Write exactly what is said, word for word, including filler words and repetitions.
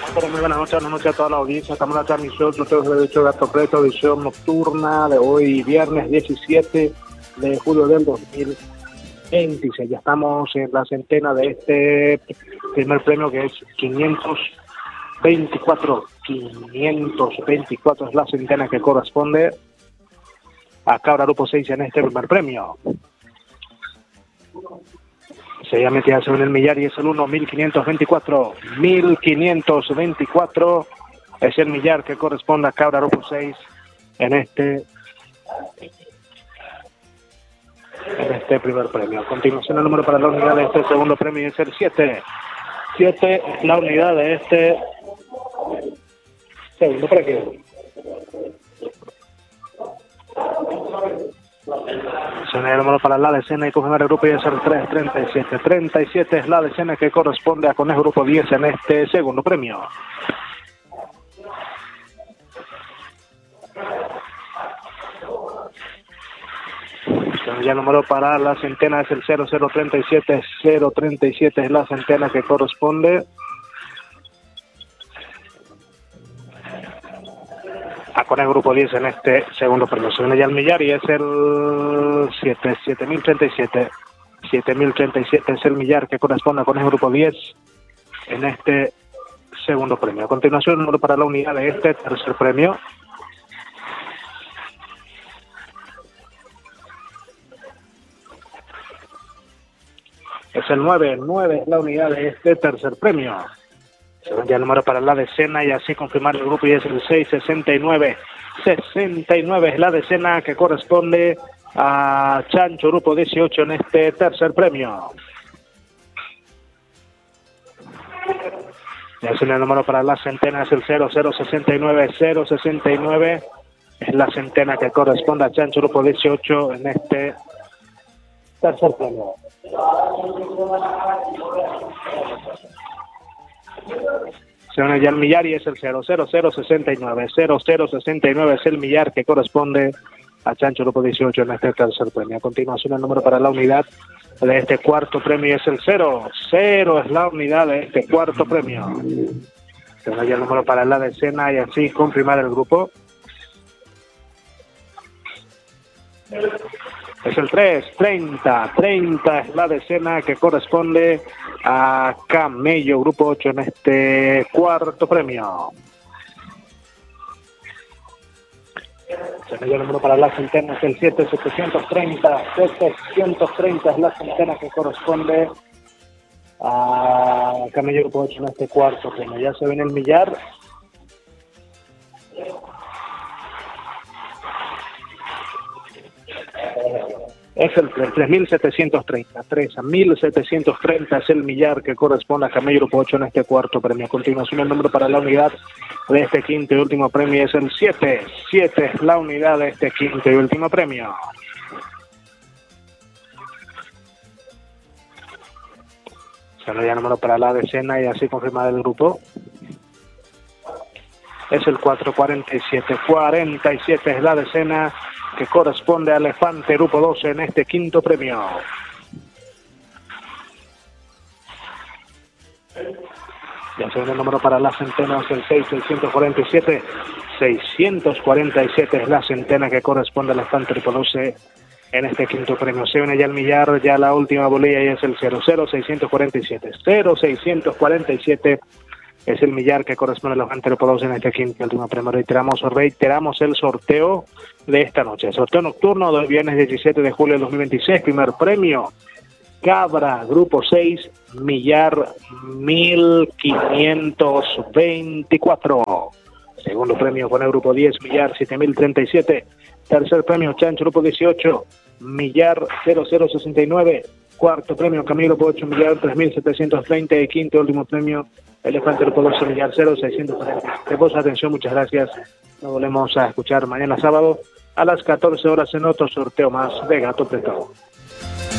Pero muy buenas noches, buenas noches a toda la audiencia. Estamos en la transmisión de ustedes de hecho Gato Preto, edición nocturna de hoy, viernes diecisiete de julio del dos mil veintiséis. Ya estamos en la centena de este primer premio, que es quinientos veinticuatro. quinientos veinticuatro es la centena que corresponde a Cabra Grupo seis en este primer premio. Seguidamente ya se ve en el millar y es el uno, mil quinientos veinticuatro. mil quinientos veinticuatro es el millar que corresponde a Cabra Grupo seis en este en este primer premio. A continuación, el número para la unidad de este segundo premio es el siete. siete es la unidad de este segundo premio. El número para la decena y confirmar el grupo y es el tres, treinta y siete. treinta y siete es la decena que corresponde a Conejo Grupo diez en este segundo premio. Ya el número para la centena es el cero cero treinta y siete. cero treinta y siete es la centena que corresponde a Conejo Grupo diez en este segundo premio. Se viene ya el millar y es el siete, siete mil treinta y siete. siete mil treinta y siete es el millar que corresponde a Conejo Grupo diez en este segundo premio. A continuación, el número para la unidad de este tercer premio. Es el nueve. nueve es la unidad de este tercer premio. Se vendría el número para la decena y así confirmar el grupo y es el seis, sesenta y nueve. sesenta y nueve es la decena que corresponde a Chancho Grupo dieciocho en este tercer premio. Ya es el número para la centena, es el cero cero sesenta y nueve. cero sesenta y nueve es la centena que corresponde a Chancho Grupo dieciocho en este tercer premio. Se une ya el millar y es el cero cero cero sesenta y nueve. cero cero sesenta y nueve es el millar que corresponde a Chancho Grupo dieciocho en este tercer premio. A continuación, el número para la unidad de este cuarto premio es el cero. cero es la unidad de este cuarto premio. Se une ya el número para la decena y así confirmar el grupo. Es el tres, treinta. treinta es la decena que corresponde a Camello Grupo ocho en este cuarto premio. Se me dio el número para la centena, es el siete, setecientos treinta. setecientos treinta es la centena que corresponde a Camello Grupo ocho en este cuarto premio. Ya se ve en el millar. Es el tres mil setecientos treinta. tres mil setecientos treinta es el millar que corresponde a Camello Grupo ocho en este cuarto premio. A continuación, el número para la unidad de este quinto y último premio es el siete. siete es la unidad de este quinto y último premio. Se le da el número para la decena y así confirmar el grupo. Es el cuatro, cuarenta y siete. cuarenta y siete es la decena que corresponde a Elefante Grupo doce en este quinto premio. Ya se ve el número para la centena, es el seis, seiscientos cuarenta y siete. seiscientos cuarenta y siete es la centena que corresponde a Elefante Grupo doce en este quinto premio. Se viene ya el millar, ya la última bolilla y es el cero cero seiscientos cuarenta y siete. cero seiscientos cuarenta y siete es el millar que corresponde a los anteropodos en este quinto y último premio. Reiteramos, reiteramos el sorteo de esta noche. Sorteo nocturno del viernes diecisiete de julio de dos mil veintiséis. Primer premio, Cabra Grupo seis, millar mil quinientos veinticuatro. Segundo premio, con el Grupo diez, millar siete mil treinta y siete. Tercer premio, Chancho Grupo dieciocho, millar cero cero sesenta y nueve. Cuarto premio, Camilo Grupo ocho, millar tres mil setecientos treinta. Y quinto y último premio, Elefante Grupo doce, millar cero seiscientos cuarenta. De voz, atención, muchas gracias. Nos volvemos a escuchar mañana sábado a las catorce horas en otro sorteo más de Gato Preto.